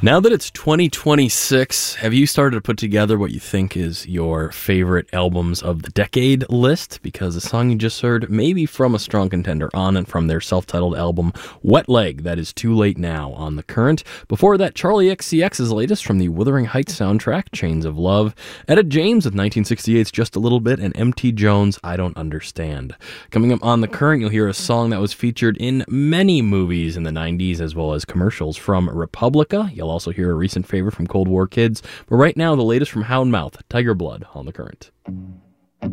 Now that it's 2026, have you started to put together what you think is your favorite albums of the decade list? Because the song you just heard may be from a strong contender on and from their self-titled album, Wet Leg, that is Too Late Now on The Current. Before that, Charlie XCX's latest from the Wuthering Heights soundtrack, Chains of Love. Etta James with 1968's Just a Little Bit, and M.T. Jones' I Don't Understand. Coming up on The Current, you'll hear a song that was featured in many movies in the 90s as well as commercials from Republica. You'll also hear a recent favorite from Cold War Kids, but right now the latest from Houndmouth, Tiger Blood on The Current.